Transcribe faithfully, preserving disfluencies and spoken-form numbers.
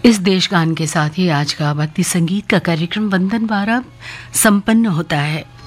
इस देशगान के साथ ही आज का भक्ति संगीत का कार्यक्रम वंदन बारह संपन्न होता है।